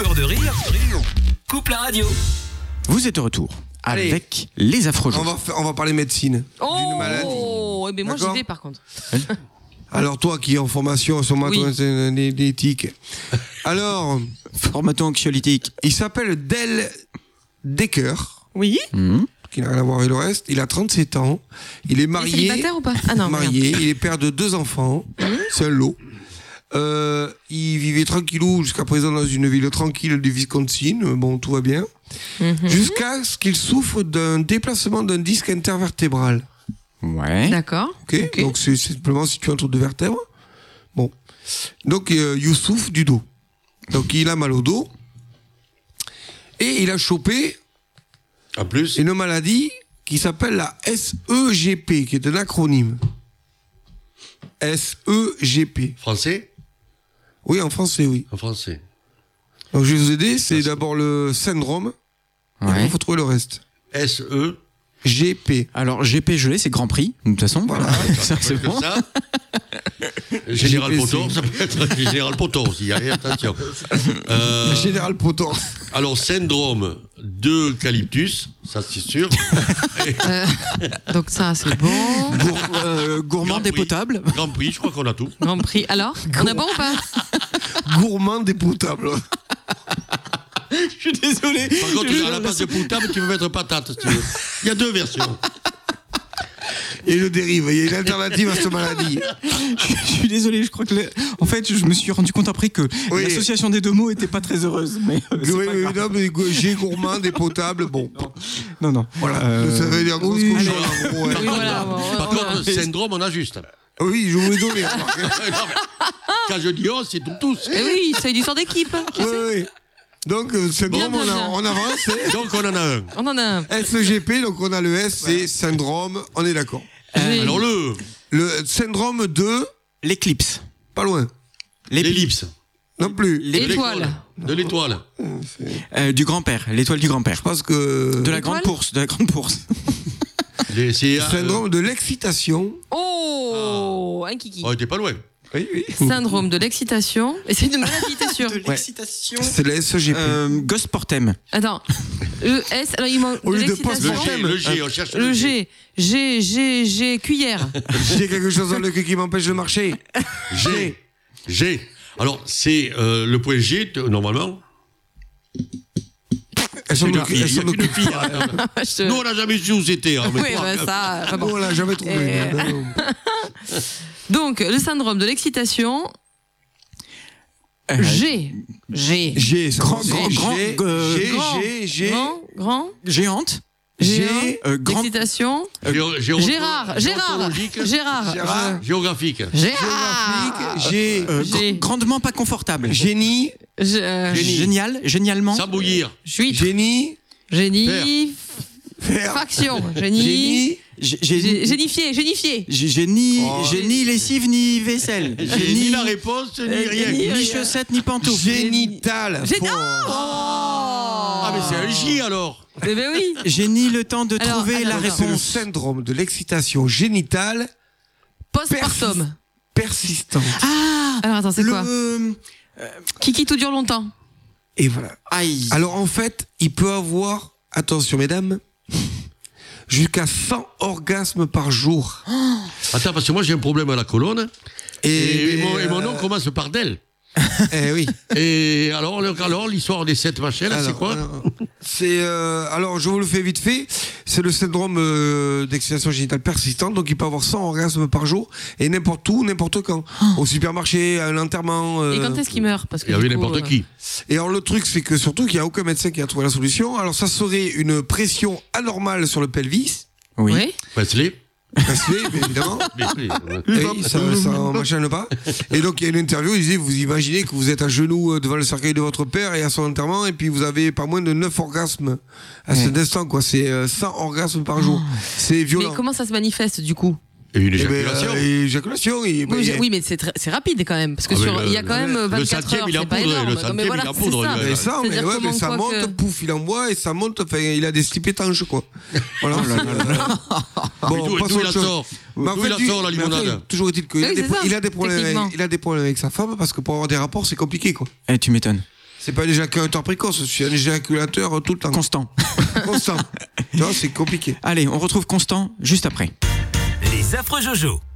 peur de rire, coupe la radio. Vous êtes de retour avec les affreux jours. On va parler médecine. D'une maladie. Oh, mais moi j'y D'accord. vais par contre. Alors toi qui es en formation sur l'éthique. Alors, Formaton anxiolytique. il s'appelle Del Decker, Oui. qui n'a rien à voir avec le reste. Il a 37 ans. Il est Il est marié. célibataire ou pas? Ah non. Marié. Il est père de 2 enfants. C'est un lot. Il vivait tranquillou jusqu'à présent dans une ville tranquille du Wisconsin. Bon, tout va bien. Jusqu'à ce qu'il souffre d'un déplacement d'un disque intervertébral. Ouais. D'accord. Ok. Donc c'est simplement situé entre 2 vertèbres. Bon. Donc Youssouf du dos. Donc il a mal au dos. Et il a chopé En plus, une maladie qui s'appelle la SEGP, qui est un acronyme. SEGP. français? Oui, en français, oui. En français. Donc je vais vous aider. C'est d'abord le syndrome. Ouais. Il faut trouver le reste. SE. GP. Alors, GP gelé, c'est Grand Prix, de toute façon. Voilà. Ça, c'est Que bon. ça. Général GPC. Poton, ça peut être Général Poton aussi, allez, attention. Général Poton. Alors, syndrome d'eucalyptus, ça c'est sûr. Donc ça c'est bon. Gourmand Grand Prix. dépotable. Grand Prix, je crois qu'on a tout. Grand Prix. Alors, on a bon ou pas? Gourmand dépotable. Je suis désolé. Par contre, à la place de potable, tu peux mettre patate, si tu veux. Il y a 2 versions. Et le dérive. Il y a une alternative à cette maladie. Je suis désolé, je crois que... En fait, je me suis rendu compte après que Oui. l'association des 2 mots était pas très heureuse. Mais c'est Oui, pas oui, grave. non, mais G, gourmand, dépotable, bon. Non. Voilà. Ça veut dire grosse oui, cochon, allez. en gros, ouais. Oui, voilà. Par contre, syndrome, on a juste. Oui, je vous ai donné. Non, mais quand je dis on, c'est tous. Eh oui, c'est une histoire d'équipe. Oui, oui. Donc, syndrome, Bien, bien, on avance. Donc, on en a un. On en a un. SEGP, donc on a le S, c'est syndrome, on est d'accord. Alors, Le syndrome de... L'éclipse. Pas loin. l'ellipse. Non plus. Étoile. De l'étoile. Du grand-père, l'étoile du grand-père. Je pense que... De la grande course, C'est. Syndrome de l'excitation. Oh, un kiki. Oh, t'es pas loin. Oui, oui. Syndrome de l'excitation. Et c'est une maladie, t'es sûr? l'excitation. C'est le SEGP. Ghostportem. Attends. ES, alors il manque Au de lieu de l'excitation. Le G, on cherche Le G. G, cuillère. J'ai quelque chose dans le cul qui m'empêche de marcher. G. Alors, c'est le point G, normalement. Elles sont Il y de a qu'une fille. Je- Nous, on n'a jamais su où c'était. hein, mais Oui, toi, bah, ça. enfin bon. Bon, on l'a jamais trouvé. Et- Non, non. Donc, le syndrome de l'excitation. G. G, ça Grand, commence. grand, G, grand, G. Grand. Géante. G. Grand. Excitation. Gérard. Géologique. Gérard. Géographique. Gérard. G. G. Grandement pas confortable. Génie. Génial, génialement. Sans bouillir. Juif. Génie. Génie. Faire. Faction. Génie. Génifié. Génie, Oh. ni lessive, ni vaisselle. J'ai ni la réponse, ni rien. Ni chaussettes, ni pantoufles. Génital. Génie. Fort. Ah, mais c'est un J alors. Eh ben oui. J'ai ni le temps de Alors, trouver la attends, C'est le réponse. syndrome de l'excitation génitale Postpartum. persistante. Alors attends, c'est quoi? Le... Kiki tout dure longtemps. Et voilà. Aïe. Alors en fait, il peut avoir, attention mesdames, jusqu'à 100 orgasmes par jour. Attends, parce que moi j'ai un problème à la colonne. Et mon nom euh, commence par Del. Eh oui. Et alors l'histoire des 7 machins, là, c'est quoi? Alors, je vous le fais vite fait. C'est le syndrome d'excitation génitale persistante. Donc, il peut avoir 100 orgasmes par jour et n'importe où, n'importe quand. Au supermarché, à un enterrement. Et quand est-ce qu'il meurt? Parce que Il y avait du coup, n'importe qui. Et alors, le truc, c'est que surtout qu'il n'y a aucun médecin qui a trouvé la solution. Alors, ça serait une pression anormale sur le pelvis. Oui. Oui. Wesley. Wesley, bien évidemment. Et ça m'enchaîne pas. Et donc il y a une interview, il disait, vous imaginez que vous êtes à genoux devant le cercueil de votre père et à son enterrement, et puis vous avez pas moins de 9 orgasmes à cet instant, quoi. C'est 100 orgasmes par jour. C'est violent. Mais comment ça se manifeste du coup? Et une Eh ben, éjaculation. éjaculation. Oui, mais c'est rapide quand même. Parce que il y a quand même 24 heures, c'est pas énorme. Le centième, Mais voilà, il en c'est poudre, ça. lui. Mais ça, mais, C'est-à-dire ouais, mais comment, ça quoi monte, que- pouf, il envoie et ça monte. Enfin, il a des slips étanches, quoi. Voilà. Mais d'où passe il autre la chose. sort? Mais en D'où fait, il la sort, la mais après, limonade? toujours est-il qu'il Oui, c'est ça, il a des problèmes techniquement. il a des problèmes avec sa femme parce que pour avoir des rapports, c'est compliqué, quoi. Eh, tu m'étonnes. C'est pas un éjaculateur précoce, je suis un éjaculateur tout le temps. Constant. Constant. Tu vois, c'est compliqué. Allez, on retrouve Constant juste après. Les affreux Jojo.